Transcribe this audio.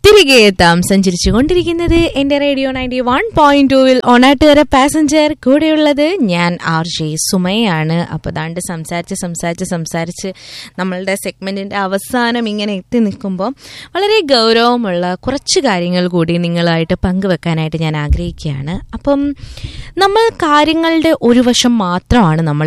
തിരികെ എത്താം. സഞ്ചരിച്ചുകൊണ്ടിരിക്കുന്നത് എന്റെ റേഡിയോ 91.2 ഓണാട്ടുകര പാസഞ്ചർ. കൂടെയുള്ളത് ഞാൻ RJ സുമയാണ്. അപ്പോൾ ദാണ്ട് സംസാരിച്ച് നമ്മളുടെ സെഗ്മെന്റിന്റെ അവസാനം ഇങ്ങനെ എത്തി നിൽക്കുമ്പോൾ വളരെ ഗൗരവമുള്ള കുറച്ച് കാര്യങ്ങൾ കൂടി നിങ്ങളായിട്ട് പങ്കുവെക്കാനായിട്ട് ഞാൻ ആഗ്രഹിക്കുകയാണ്. അപ്പം നമ്മൾ കാര്യങ്ങളുടെ ഒരു വശം മാത്രമാണ് നമ്മൾ